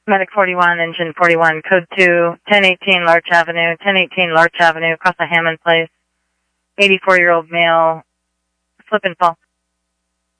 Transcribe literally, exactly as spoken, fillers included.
Medic forty-one, Engine forty-one, Code two, ten eighteen Larch Avenue, ten eighteen Larch Avenue, across the Hammond Place. eighty-four-year-old male, slip and fall.